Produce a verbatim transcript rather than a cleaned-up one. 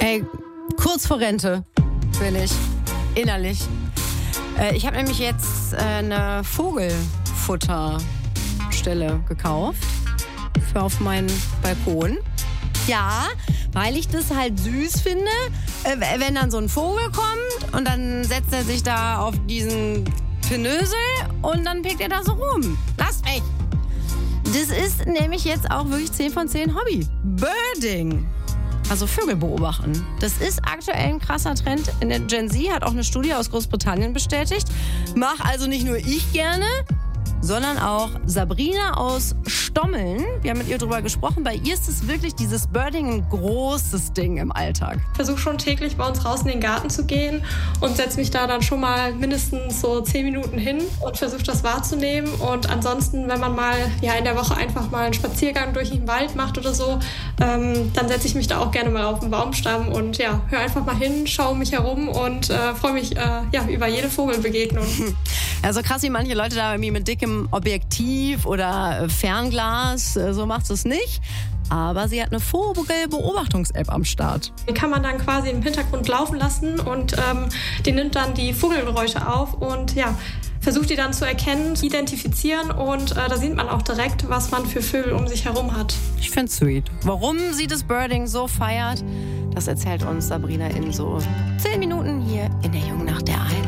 Ey, kurz vor Rente bin ich, innerlich. Äh, ich habe nämlich jetzt äh, eine Vogelfutterstelle gekauft für auf meinen Balkon. Ja, weil ich das halt süß finde, äh, wenn dann so ein Vogel kommt und dann setzt er sich da auf diesen Pinösel und dann pickt er da so rum. Lasst mich! Das ist nämlich jetzt auch wirklich zehn von zehn Hobby. Birding. Also Vögel beobachten. Das ist aktuell ein krasser Trend. In der Gen Z hat auch eine Studie aus Großbritannien bestätigt. Mach also nicht nur ich gerne, sondern auch Sabrina aus Stommeln. Wir haben mit ihr drüber gesprochen. Bei ihr ist es wirklich dieses Birding ein großes Ding im Alltag. Ich versuche schon täglich bei uns raus in den Garten zu gehen und setze mich da dann schon mal mindestens so zehn Minuten hin und versuche das wahrzunehmen. Und ansonsten, wenn man mal ja in der Woche einfach mal einen Spaziergang durch den Wald macht oder so, ähm, dann setze ich mich da auch gerne mal auf den Baumstamm und ja, höre einfach mal hin, schaue mich herum und äh, freue mich äh, ja, über jede Vogelbegegnung. Also krass, wie manche Leute da irgendwie mit dickem Objektiv oder Fernglas, so macht es nicht. Aber sie hat eine Vogelbeobachtungs-App am Start. Die kann man dann quasi im Hintergrund laufen lassen und ähm, die nimmt dann die Vogelgeräusche auf und ja, versucht die dann zu erkennen, identifizieren und äh, da sieht man auch direkt, was man für Vögel um sich herum hat. Ich find's sweet. Warum sie das Birding so feiert, das erzählt uns Sabrina in so zehn Minuten hier in der Jungen Nacht der Eins.